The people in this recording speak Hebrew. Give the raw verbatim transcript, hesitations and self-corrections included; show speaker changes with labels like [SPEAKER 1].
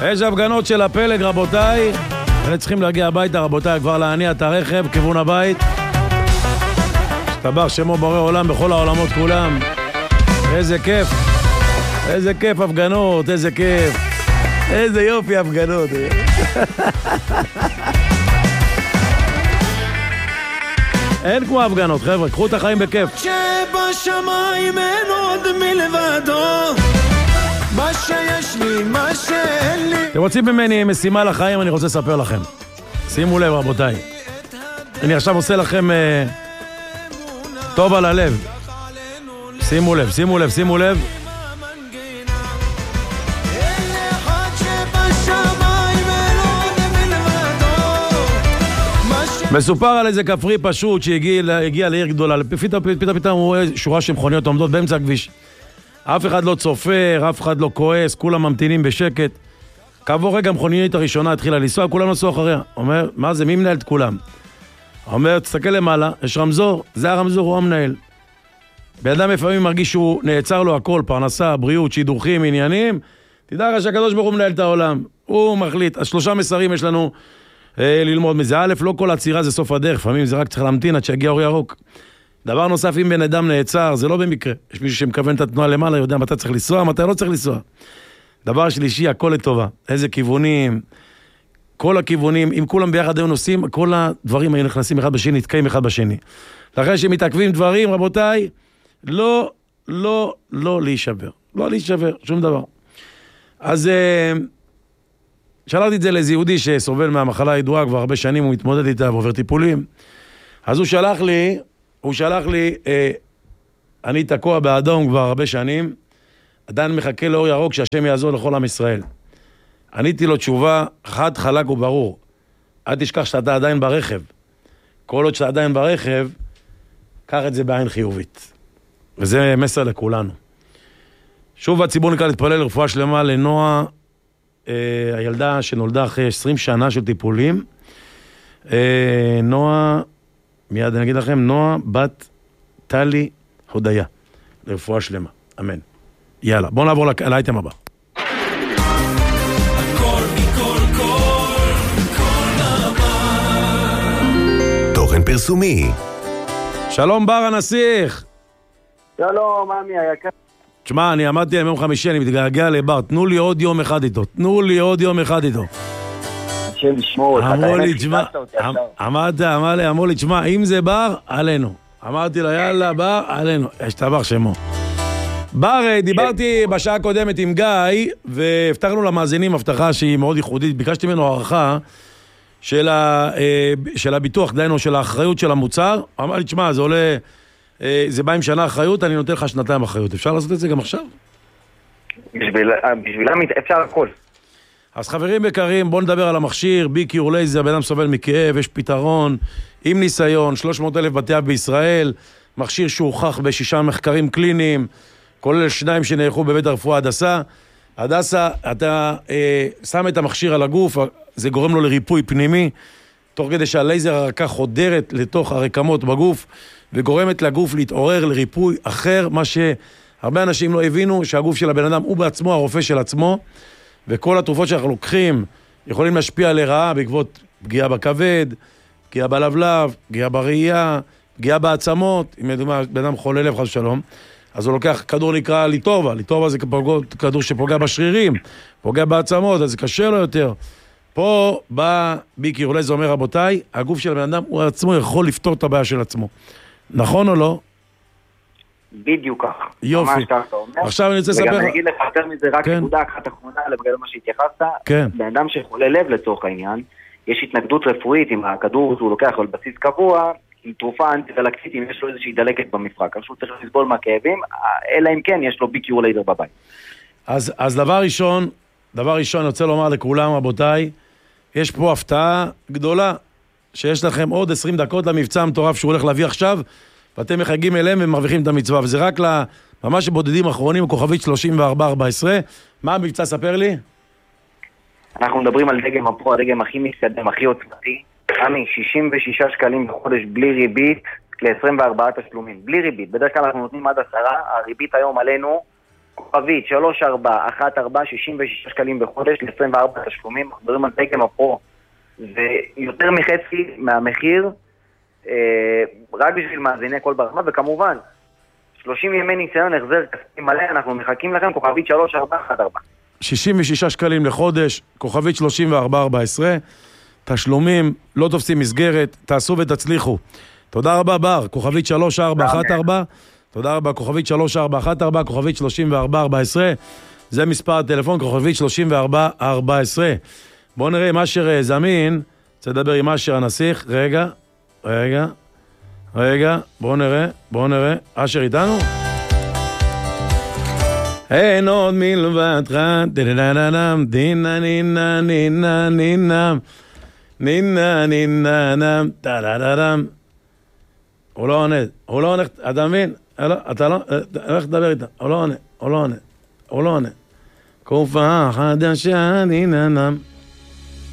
[SPEAKER 1] יש הפגנות של הפלג, רבותיי. אתם צריכים להגיע הביתה, רבותיי, כבר להניע את הרכב, כיוון הבית. שתבח שמו בורא עולם בכל העולמות כולם. איזה כיף. איזה כיף הפגנות, איזה כיף. איזה יופי הפגנות. אין כמו הפגנות, חבר'ה, קחו את החיים בכיף.
[SPEAKER 2] שבשמיים אין עוד מלבדו, מה שיש לי, מה שאין לי.
[SPEAKER 1] אתם רוצים ממני משימה לחיים, אני רוצה לספר לכם. שימו לב, רבותיי. אני עכשיו עושה לכם אה, טוב על הלב. שימו לב, שימו לב, שימו לב. מסופר על איזה כפרי פשוט שהגיע לעיר גדולה, פתאום פתאום פתאום הוא רואה שורה של מכוניות עומדות באמצע הכביש. אף אחד לא צופר, אף אחד לא כועס, כולם ממתינים בשקט. כעבור רגע המכונית הראשונה התחילה לנסוע, כולם נסעו אחריה. אומר, מה זה, מי מנהל את כולם? אומר, תסתכל למעלה, יש רמזור, זה הרמזור, הוא המנהל. באדם לפעמים מרגיש שהוא נעצר לו הכל, פרנסה, בריאות, שידוכים, עניינים. תדע לך שהקדוש ברוך הוא מנהל את העולם, הוא מחליט. אז שלושה מסרים יש לנו ללמוד מזה. א', לא כל עצירה זה סוף הדרך, לפעמים זה רק צריך להמתין עד שיגיע אור ירוק. דבר נוסף, אם בן אדם נעצר, זה לא במקרה. יש מישהו שמכוון את התנועה למעלה, יודע מתי צריך לנסוע, מתי לא צריך לנסוע. דבר שלישי, הכל לטובה. איזה כיוונים, כל הכיוונים, אם כולם ביחד היו נוסעים, כל הדברים היו נכנסים אחד בשני, נתקעים אחד בשני. לאחרי שמתעכבים דברים, רבותיי, לא, לא, לא להישבר. לא להישבר, שום דבר. אז שלחתי את זה לאיזה יהודי שסובל מהמחלה הידועה כבר הרבה שנים, הוא מתמודד איתה ועובר טיפולים. אז הוא שלח לי, הוא שלח לי, אה, אני תקוע באדום כבר הרבה שנים, עדיין מחכה לאור ירוק שהשם יעזור לכל עם ישראל. עניתי לו תשובה, חד, חלק וברור. אל תשכח שאתה עדיין ברכב. כל עוד שאתה עדיין ברכב, קח את זה בעין חיובית. וזה מסר לכולנו. שוב הציבור נקרא להתפלל לרפואה שלמה לנועה, אה, הילדה שנולדה אחרי עשרים שנה של טיפולים. אה, נועה, מיד אני אגיד לכם, נועה בת טלי הודיה. לרפואה שלמה. אמן. יאללה, בואו נעבור לאייטם הבא.
[SPEAKER 3] תוכן פרסומי.
[SPEAKER 1] שלום בר הנסיך.
[SPEAKER 4] שלום, מאמי היקר.
[SPEAKER 1] תשמע, אני עמדתי היום חמישי, אני מתגעגע לבר, תנו לי עוד יום אחד איתו, תנו לי עוד יום אחד איתו.
[SPEAKER 4] השם ישמור,
[SPEAKER 1] אמרו לי, תשמע, עמדת, אמר לי, אמרו לי, תשמע, אם זה בר, עלינו. אמרתי לו, יאללה, בר, עלינו. השתבח שמו. בר, דיברתי בשעה הקודמת עם גיא, והבטחנו למאזינים הבטחה שהיא מאוד ייחודית, ביקשתי ממנו הערכה של, ה, של הביטוח, דיינו, של האחריות של המוצר. אמר לי, תשמע, זה עולה, זה בא עם שנה אחריות, אני נותן לך שנתיים אחריות. אפשר לעשות את זה גם עכשיו?
[SPEAKER 4] בשביל, בשבילם אפשר הכל.
[SPEAKER 1] אז חברים יקרים, בואו נדבר על המכשיר, ביקיור לייזר, בן אדם סובל מכאב, יש פתרון, עם ניסיון, שלוש מאות אלף בתי אב בישראל, מכשיר שהוכח בשישה מחקרים קליניים, כולל שניים שנערכו בבית הרפואה הדסה. הדסה, אתה אה, שם את המכשיר על הגוף, זה גורם לו לריפוי פנימי, תוך כדי שהלייזר הרקה חודרת לתוך הרקמות בגוף, וגורמת לגוף להתעורר לריפוי אחר, מה שהרבה אנשים לא הבינו, שהגוף של הבן אדם הוא בעצמו הרופא של עצמו, וכל התרופות שאנחנו לוקחים יכולים להשפיע לרעה בעקבות פגיעה בכבד, פגיעה בלבלב, פגיעה בראייה, פגיעה בעצמות. אם בן אדם חולה לב חס ושלום, אז הוא לוקח כדור נקרא ליטובה, ליטובה זה כדור שפוגע בשרירים, פוגע בעצמות, אז זה קשה לו יותר. פה בא ביקיור לייזר, אומר רבותיי, הגוף של הבן אדם הוא עצמו יכול לפתור את הבעיה של עצמו. נכון או לא?
[SPEAKER 4] בדיוק כך.
[SPEAKER 1] יופי. עכשיו אני רוצה לספר...
[SPEAKER 4] וגם אני אגיד לך יותר מזה, רק נקודה אחת אחרונה לבגלל מה שהתייחסת.
[SPEAKER 1] כן.
[SPEAKER 4] בן אדם שחולה לב לצורך העניין, יש התנגדות רפואית עם הכדור שהוא לוקח על בסיס קבוע, עם תרופה אנטי-דלקתית, אם יש לו איזושהי דלקת במפרק, אז הוא צריך לסבול מהכאבים, אלא אם כן יש לו ביקיור לייזר בבית.
[SPEAKER 1] אז, אז דבר ראשון, דבר ראשון, אני רוצה לומר לכולם, רבותיי, יש פה הפתעה גדולה, שיש לכם עוד עשרים דקות למבצע המטורף שהוא הולך להביא עכשיו, ואתם מחגים אליהם ומרוויחים את המצווה, וזה רק לממש בודדים אחרונים, הכוכבית שלושים וארבע ארבע עשרה. מה המבצע? ספר לי.
[SPEAKER 4] אנחנו מדברים על דגם הפרו, הדגם הכי מתקדם, הכי עוצמתי. עמי, שישים ושישה שקלים בחודש בלי ריבית, ל-עשרים וארבעה תשלומים. בלי ריבית. בדרך כלל אנחנו נותנים עד עשרה, הריבית היום עלינו כוכבית שלוש ארבע אחת ארבע שישים ושישה שקלים בחודש ל-עשרים וארבע תשלומים, אנחנו מדברים על דגם הפרו, ויותר מחצי מהמחיר, אה, רק בשביל מאזיני כל ברמה, וכמובן, שלושים ימי ניסיון החזר כספי מלא, אנחנו מחכים לכם, כוכבית שלוש ארבע אחת ארבע.
[SPEAKER 1] שישים ושישה שקלים לחודש, כוכבית שלושים וארבע ארבע עשרה, תשלומים, לא תופסים מסגרת, תעשו ותצליחו. תודה רבה בר, כוכבית שלוש ארבע אחת ארבע, תודה רבה, כוכבית שלוש ארבע אחת ארבע, כוכבית שלושים וארבע ארבע עשרה, זה מספר הטלפון, כוכבית שלושים וארבע ארבע עשרה. בואו נראה אם אשר זמין, רוצה לדבר עם אשר הנסיך, רגע, רגע, רגע, בואו נראה, בואו נראה, אשר איתנו? אין עוד מלבדך, דדדדדם, דינה נינה נינה נינה, נינה נינה נם, דדדדם. הוא לא עונה, הוא לא עונה, אתה מבין? אתה לא, איך תדבר איתה? הוא לא עונה, הוא לא עונה, הוא לא עונה. קופה חדשה נינה נם.